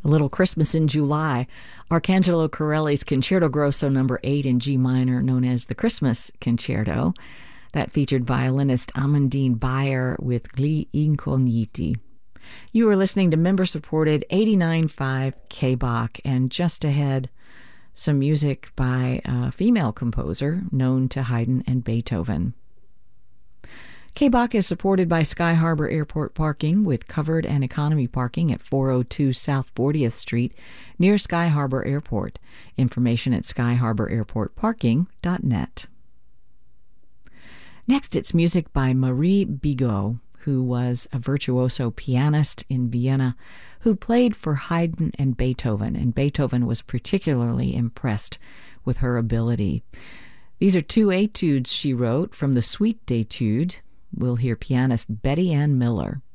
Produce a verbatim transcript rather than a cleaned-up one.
A Little Christmas in July, Arcangelo Corelli's Concerto Grosso number eight in G minor, known as the Christmas Concerto, that featured violinist Amandine Bayer with Gli Incogniti. You are listening to member-supported eighty-nine point five K B O C, and just ahead, some music by a female composer known to Haydn and Beethoven. K B O C is supported by Sky Harbor Airport Parking, with covered and economy parking at four oh two South fortieth Street near Sky Harbor Airport. Information at sky harbor airport parking dot net. Next, it's music by Marie Bigot, who was a virtuoso pianist in Vienna who played for Haydn and Beethoven, and Beethoven was particularly impressed with her ability. These are two etudes she wrote from the Suite d'Etudes. We'll hear pianist Betty Ann Miller.